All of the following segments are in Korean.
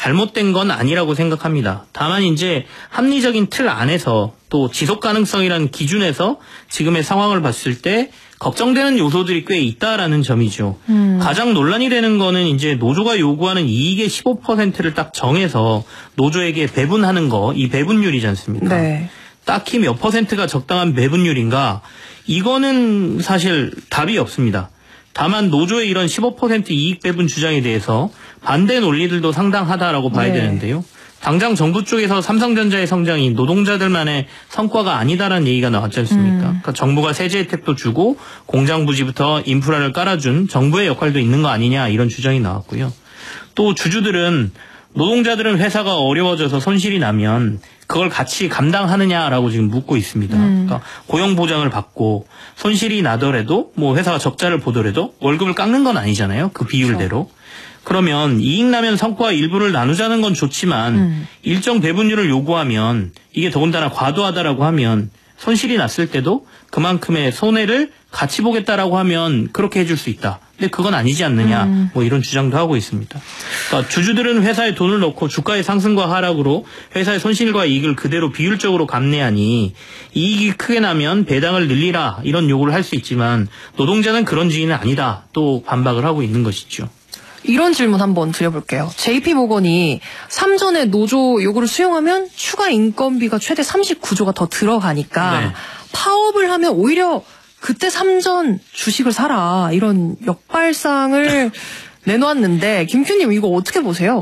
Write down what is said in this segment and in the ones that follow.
잘못된 건 아니라고 생각합니다. 다만 이제 합리적인 틀 안에서 또 지속 가능성이라는 기준에서 지금의 상황을 봤을 때 걱정되는 요소들이 꽤 있다라는 점이죠. 가장 논란이 되는 거는 이제 노조가 요구하는 이익의 15%를 딱 정해서 노조에게 배분하는 거, 이 배분율이지 않습니까? 네. 딱히 몇 퍼센트가 적당한 배분율인가? 이거는 사실 답이 없습니다. 다만 노조의 이런 15% 이익 배분 주장에 대해서 반대 논리들도 상당하다라고 봐야 되는데요. 당장 정부 쪽에서 삼성전자의 성장이 노동자들만의 성과가 아니다라는 얘기가 나왔지 않습니까? 그러니까 정부가 세제 혜택도 주고 공장 부지부터 인프라를 깔아준 정부의 역할도 있는 거 아니냐 이런 주장이 나왔고요. 또 주주들은 노동자들은 회사가 어려워져서 손실이 나면 그걸 같이 감당하느냐라고 지금 묻고 있습니다. 그러니까 고용 보장을 받고 손실이 나더라도 뭐 회사가 적자를 보더라도 월급을 깎는 건 아니잖아요. 그 비율대로. 그렇죠. 그러면 이익 나면 성과 일부를 나누자는 건 좋지만 일정 배분율을 요구하면 이게 더군다나 과도하다라고 하면 손실이 났을 때도 그만큼의 손해를 같이 보겠다라고 하면 그렇게 해줄 수 있다. 근데 그건 아니지 않느냐 뭐 이런 주장도 하고 있습니다. 그러니까 주주들은 회사에 돈을 넣고 주가의 상승과 하락으로 회사의 손실과 이익을 그대로 비율적으로 감내하니 이익이 크게 나면 배당을 늘리라 이런 요구를 할 수 있지만 노동자는 그런 주의는 아니다. 또 반박을 하고 있는 것이죠. 이런 질문 한번 드려볼게요. JP모건이 삼전의 노조 요구를 수용하면 추가 인건비가 최대 39조가 더 들어가니까 파업을 하면 오히려 그때 삼전 주식을 사라 이런 역발상을 내놓았는데 김큐님 이거 어떻게 보세요?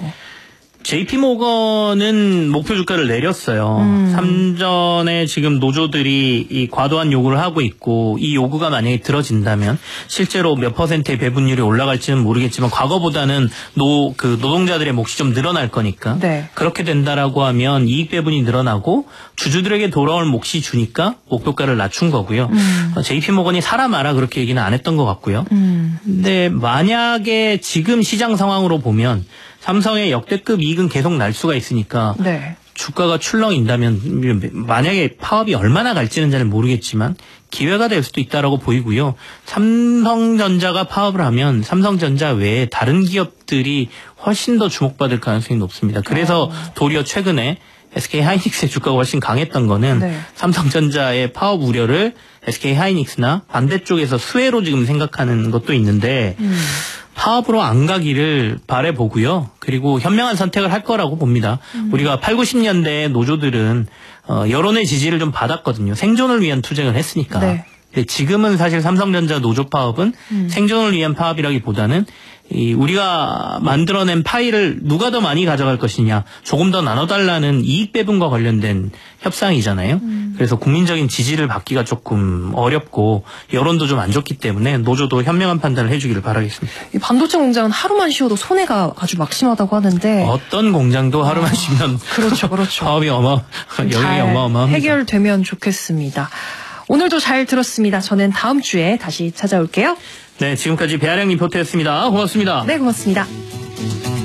JP모건은 목표 주가를 내렸어요. 삼전에 지금 노조들이 이 과도한 요구를 하고 있고 이 요구가 만약에 들어진다면 실제로 몇 퍼센트의 배분율이 올라갈지는 모르겠지만 과거보다는 노동자들의 몫이 좀 늘어날 거니까 그렇게 된다라고 하면 이익 배분이 늘어나고 주주들에게 돌아올 몫이 주니까 목표가를 낮춘 거고요. JP모건이 사라 마라 그렇게 얘기는 안 했던 것 같고요. 근데 만약에 지금 시장 상황으로 보면 삼성의 역대급 이익은 계속 날 수가 있으니까 주가가 출렁인다면 만약에 파업이 얼마나 갈지는 잘 모르겠지만 기회가 될 수도 있다라고 보이고요. 삼성전자가 파업을 하면 삼성전자 외에 다른 기업들이 훨씬 더 주목받을 가능성이 높습니다. 그래서 도리어 최근에 SK하이닉스의 주가가 훨씬 강했던 거는 삼성전자의 파업 우려를 SK하이닉스나 반대쪽에서 수혜로 지금 생각하는 것도 있는데 파업으로 안 가기를 바라보고요. 그리고 현명한 선택을 할 거라고 봅니다. 우리가 8, 90년대 노조들은 여론의 지지를 좀 받았거든요. 생존을 위한 투쟁을 했으니까. 근데 지금은 사실 삼성전자 노조 파업은 생존을 위한 파업이라기보다는 우리가 만들어낸 파이를 누가 더 많이 가져갈 것이냐, 조금 더 나눠달라는 이익 배분과 관련된 협상이잖아요. 그래서 국민적인 지지를 받기가 조금 어렵고 여론도 좀 안 좋기 때문에 노조도 현명한 판단을 해주기를 바라겠습니다. 이 반도체 공장은 하루만 쉬어도 손해가 아주 막심하다고 하는데 어떤 공장도 하루만 쉬면 그렇죠. 파업이 영향이 어마어마합니다. 해결되면 좋겠습니다. 오늘도 잘 들었습니다. 저는 다음 주에 다시 찾아올게요. 네, 지금까지 배아량 리포터였습니다. 고맙습니다. 네, 고맙습니다.